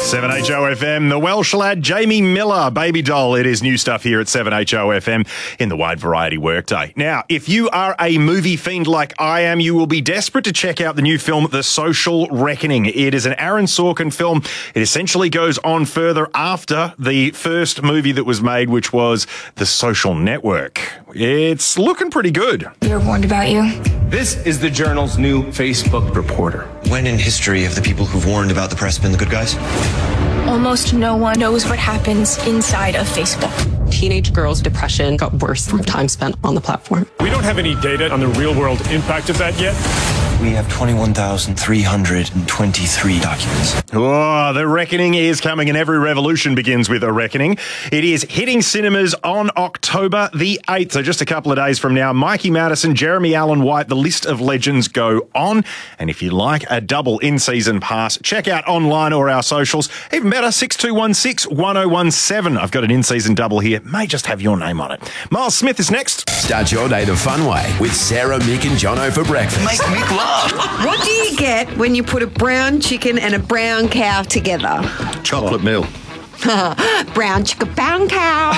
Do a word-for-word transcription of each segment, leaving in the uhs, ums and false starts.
seven H O F M, the Welsh lad Jamie Miller, Baby Doll. It is new stuff here at seven H O F M in the Wide Variety Workday. Now, if you are a movie fiend like I am, you will be desperate to check out the new film, The Social Reckoning. It is an Aaron Sorkin film. It essentially goes on further after the first movie that was made, which was The Social Network. It's looking pretty good. We were warned about you. This is the Journal's new Facebook reporter. When in history have the people who've warned about the press been the good guys? Almost no one knows what happens inside of Facebook. Teenage girls' depression got worse from time spent on the platform. We don't have any data on the real-world impact of that yet. We have twenty-one thousand three hundred twenty-three documents. Oh, The Reckoning is coming, and every revolution begins with a reckoning. It is hitting cinemas on October the eighth, so just a couple of days from now. Mikey Madison, Jeremy Allen White, the list of legends go on. And if you like a double in-season pass, check out online or our socials. Even better, six two one six, one oh one seven. I've got an in-season double here. May just have your name on it. Miles Smith is next. Start your day the fun way with Sarah, Mick and Jono for breakfast. Make Mick laugh. What do you get when you put a brown chicken and a brown cow together? Chocolate milk. Brown chicken, brown cow.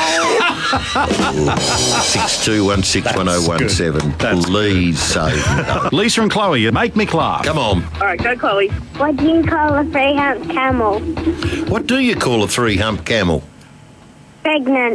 six two one six, one oh one seven. Please save me. Lisa and Chloe, you make me laugh. Come on. All right, go Chloe. What do you call a three-hump camel? What do you call a three-hump camel? Pregnant.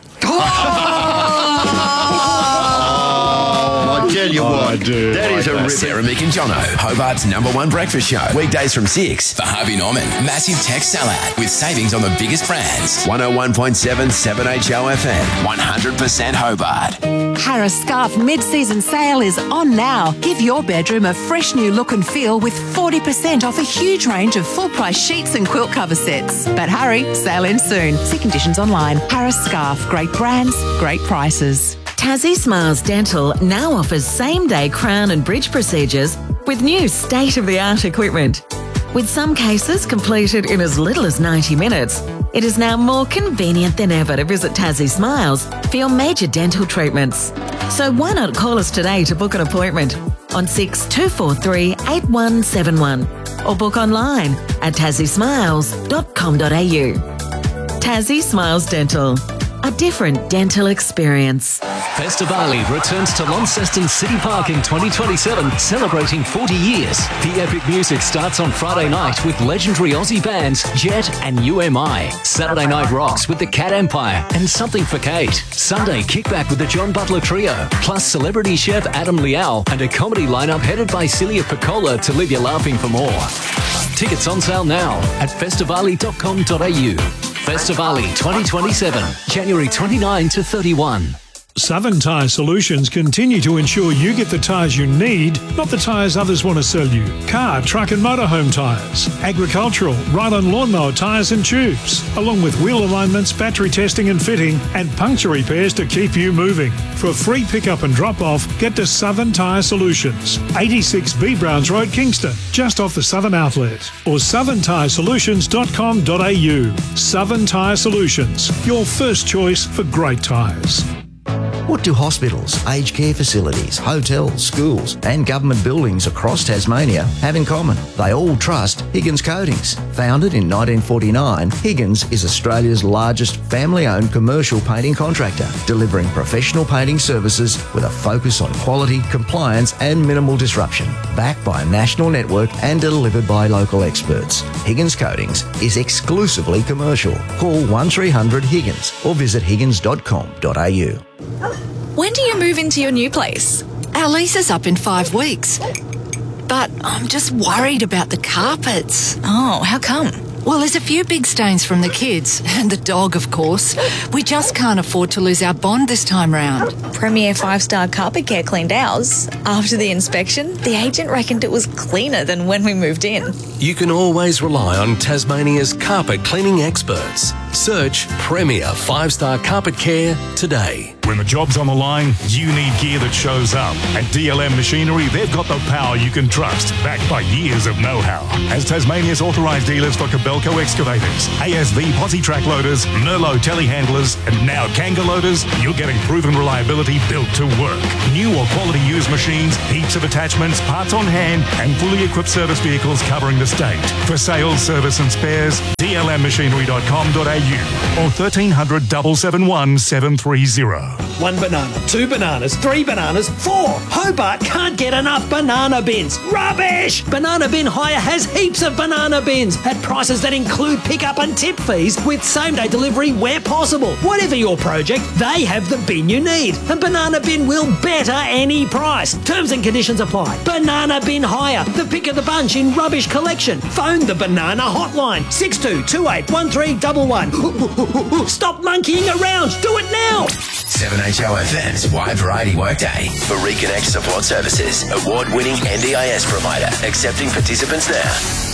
I tell you Oh, what, that is a rip. Sarah, Mick and Jono, Hobart's number one breakfast show. Weekdays from six. For Harvey Norman, massive tech salad with savings on the biggest brands. one oh one point seven, seven H O F M, one hundred percent Hobart. Harris Scarf mid-season sale is on now. Give your bedroom a fresh new look and feel with forty percent off a huge range of full-price sheets and quilt cover sets. But hurry, sale ends soon. See conditions online. Harris Scarf, great brands, great prices. Tassie Smiles Dental now offers same-day crown and bridge procedures with new state-of-the-art equipment. With some cases completed in as little as ninety minutes, it is now more convenient than ever to visit Tassie Smiles for your major dental treatments. So why not call us today to book an appointment on six two four three, eight one seven one or book online at tassie smiles dot com dot a u. Tassie Smiles Dental. A different dental experience. Festivali returns to Launceston City Park in twenty twenty-seven, celebrating forty years. The epic music starts on Friday night with legendary Aussie bands Jet and U M I. Saturday night rocks with the Cat Empire and Something for Kate. Sunday kickback with the John Butler Trio, plus celebrity chef Adam Liao and a comedy lineup headed by Celia Piccola to leave you laughing for more. Tickets on sale now at festivali dot com dot a u. Festivali twenty twenty-seven, January twenty-ninth to thirty-first. Southern Tyre Solutions continue to ensure you get the tyres you need, not the tyres others want to sell you. Car, truck and motorhome tyres, agricultural, ride-on lawnmower tyres and tubes, along with wheel alignments, battery testing and fitting, and puncture repairs to keep you moving. For a free pick-up and drop-off, get to Southern Tyre Solutions, eighty-six B Browns Road, Kingston, just off the Southern Outlet, or southern tyre solutions dot com dot a u. Southern Tyre Solutions, your first choice for great tyres. What do hospitals, aged care facilities, hotels, schools and government buildings across Tasmania have in common? They all trust Higgins Coatings. Founded in nineteen forty-nine, Higgins is Australia's largest family-owned commercial painting contractor, delivering professional painting services with a focus on quality, compliance and minimal disruption. Backed by a national network and delivered by local experts, Higgins Coatings is exclusively commercial. Call one three hundred Higgins or visit higgins dot com dot a u. When do you move into your new place? Our lease is up in five weeks. But I'm just worried about the carpets. Oh, how come? Well, there's a few big stains from the kids, and the dog, of course. We just can't afford to lose our bond this time round. Premier five-star Carpet Care cleaned ours. After the inspection, the agent reckoned it was cleaner than when we moved in. You can always rely on Tasmania's carpet cleaning experts. Search Premier five star Carpet Care today. When the job's on the line, you need gear that shows up. At D L M Machinery, they've got the power you can trust, backed by years of know-how. As Tasmania's authorised dealers for Kobelco excavators, A S V posi track loaders, Merlot telehandlers, and now Kanga loaders, you're getting proven reliability built to work. New or quality used machines, heaps of attachments, parts on hand, and fully equipped service vehicles covering the state. For sales, service and spares, d l m machinery dot com dot a u or thirteen hundred, seven seven one, seven three zero. One banana, two bananas, three bananas, four. Hobart can't get enough banana bins. Rubbish! Banana Bin Hire has heaps of banana bins at prices that include pickup and tip fees with same-day delivery where possible. Whatever your project, they have the bin you need. And Banana Bin will better any price. Terms and conditions apply. Banana Bin Hire, the pick of the bunch in rubbish collection. Phone the Banana Hotline, six two two eight one three one one. Stop monkeying around. Do it now. seven H O F M's Wide Variety Workday for Reconnect Support Services, award-winning N D I S provider, accepting participants now.